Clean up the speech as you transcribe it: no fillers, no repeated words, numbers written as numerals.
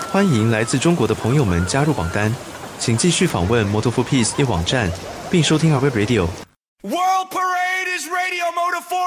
欢迎来自中国的朋友们加入榜单，请继续访问 Moto for Peace 网站，并收听 our web radio。